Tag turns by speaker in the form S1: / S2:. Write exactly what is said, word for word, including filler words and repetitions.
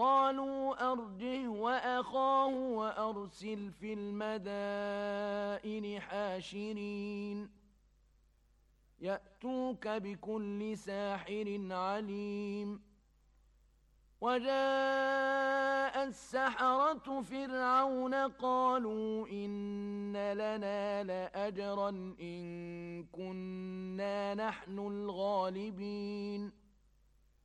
S1: قالوا أرجه وأخاه وأرسل في المدائن حاشرين يأتوك بكل ساحر عليم وجاء السحرة فرعون قالوا إن لنا لأجرا إن كنا نحن الغالبين